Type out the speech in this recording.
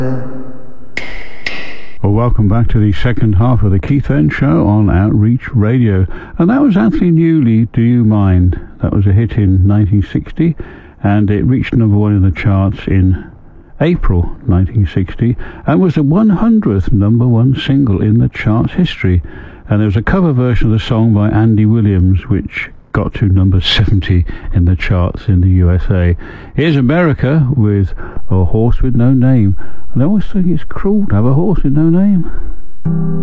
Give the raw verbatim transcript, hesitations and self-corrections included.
Well, welcome back to the second half of the Keith N Show on Outreach Radio. And that was Anthony Newley, Do You Mind? That was a hit in nineteen sixty, and it reached number one in the charts in April nineteen sixty, and was the one hundredth number one single in the charts history. And there was a cover version of the song by Andy Williams, which got to number seventy in the charts in the U S A. Here's America with A Horse with No Name. And I always think it's cruel to have a horse with no name.